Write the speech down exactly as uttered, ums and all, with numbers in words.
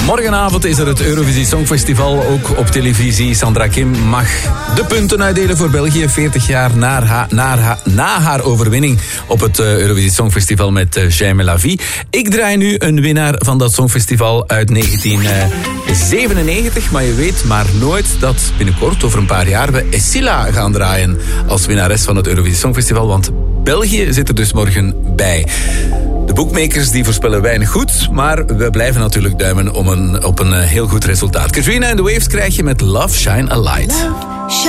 Morgenavond is er het Eurovisie Songfestival, ook op televisie. Sandra Kim mag de punten uitdelen voor België, veertig jaar na haar, na haar, na haar overwinning op het Eurovisie Songfestival met Jaime La Vie. Ik draai nu een winnaar van dat Songfestival uit negentien zevenennegentig, maar je weet maar nooit dat binnenkort, over een paar jaar, we Essila gaan draaien als winnares van het Eurovisie Songfestival, want België zit er dus morgen bij. De boekmakers die voorspellen weinig goed, maar we blijven natuurlijk duimen om een, op een heel goed resultaat. Katrina and the Waves krijg je met Love Shine a Light.